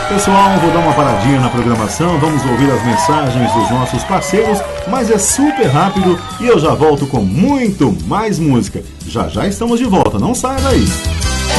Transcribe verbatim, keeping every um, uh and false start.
Pessoal, vou dar uma paradinha na programação, vamos ouvir as mensagens dos nossos parceiros, mas é super rápido e eu já volto com muito mais música. Já já estamos de volta, não saia daí.